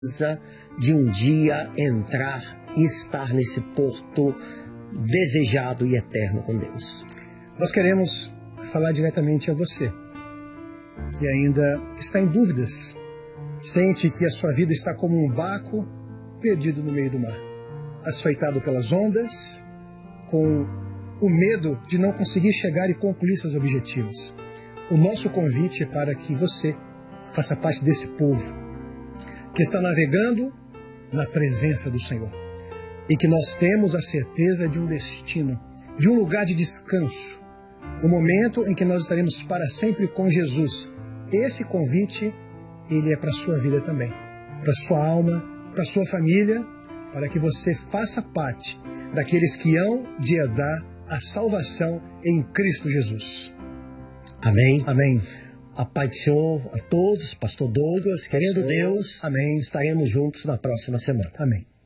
de um dia entrar e estar nesse porto desejado e eterno com Deus. Nós queremos falar diretamente a você, que ainda está em dúvidas, sente que a sua vida está como um barco perdido no meio do mar, açoitado pelas ondas, com o medo de não conseguir chegar e concluir seus objetivos. O nosso convite é para que você faça parte desse povo que está navegando na presença do Senhor e que nós temos a certeza de um destino, de um lugar de descanso, o momento em que nós estaremos para sempre com Jesus. Esse convite, ele é para a sua vida também, para a sua alma, para a sua família, para que você faça parte daqueles que hão de herdar a salvação em Cristo Jesus. Amém. Amém. A paz do Senhor a todos, Pastor Douglas, querendo Deus, amém. Estaremos juntos na próxima semana. Amém.